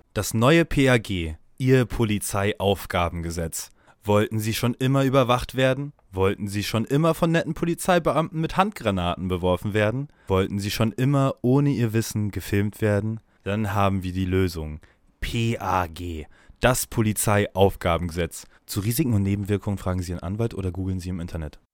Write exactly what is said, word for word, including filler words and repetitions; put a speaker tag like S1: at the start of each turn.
S1: Das neue P A G, Ihr Polizeiaufgabengesetz. Wollten Sie schon immer überwacht werden? Wollten Sie schon immer von netten Polizeibeamten mit Handgranaten beworfen werden? Wollten Sie schon immer ohne Ihr Wissen gefilmt werden? Dann haben wir die Lösung. P A G, das Polizeiaufgabengesetz. Zu Risiken und Nebenwirkungen fragen Sie Ihren Anwalt oder googeln Sie im Internet.